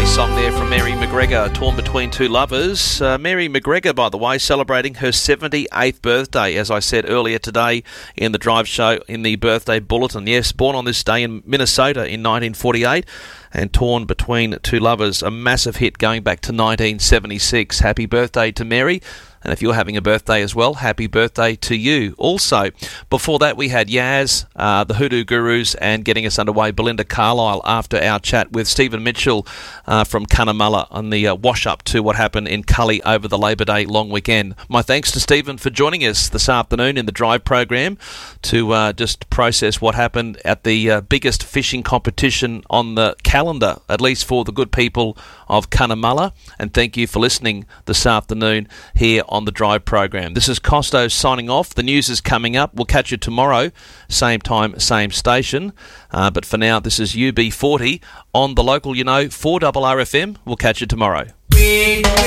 Song there from Mary McGregor, Torn Between Two Lovers. Mary McGregor, by the way, celebrating her 78th birthday, as I said earlier today in the Drive Show in the birthday bulletin. Yes, born on this day in Minnesota in 1948 and Torn Between Two Lovers, a massive hit going back to 1976. Happy birthday to Mary. And if you're having a birthday as well, happy birthday to you. Also, before that, we had Yaz, the Hoodoo Gurus, and getting us underway, Belinda Carlisle, after our chat with Stephen Mitchell from Cunnamulla on the wash-up to what happened in Cully over the Labor Day long weekend. My thanks to Stephen for joining us this afternoon in the Drive program to just process what happened at the biggest fishing competition on the calendar, at least for the good people of Cunnamulla. And thank you for listening this afternoon here on the Drive program. This is Costo signing off. The news is coming up. We'll catch you tomorrow, same time, same station. But for now, this is UB40 on the local, 4RRFM. We'll catch you tomorrow.